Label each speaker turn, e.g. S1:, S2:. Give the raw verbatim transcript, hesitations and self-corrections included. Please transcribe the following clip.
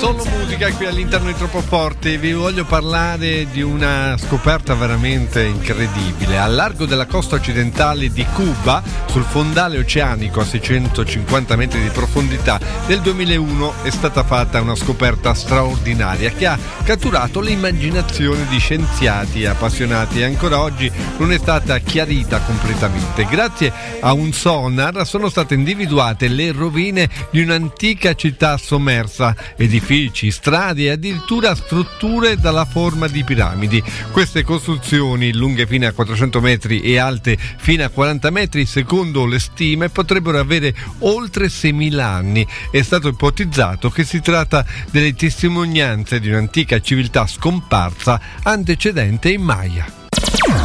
S1: Solo musica qui all'interno di Troppo Forte. Vi voglio parlare di una scoperta veramente incredibile. Al largo della costa occidentale di Cuba, sul fondale oceanico a seicentocinquanta metri di profondità, nel duemilauno è stata fatta una scoperta straordinaria che ha catturato l'immaginazione di scienziati e appassionati e ancora oggi non è stata chiarita completamente. Grazie a un sonar sono state individuate le rovine di un'antica città sommersa, edifici, strade e addirittura strutture dalla forma di piramidi. Queste costruzioni, lunghe fino a quattrocento metri e alte fino a quaranta metri, secondo le stime potrebbero avere oltre seimila anni. È stato ipotizzato che si tratta delle testimonianze di un'antica civiltà scomparsa antecedente ai Maya.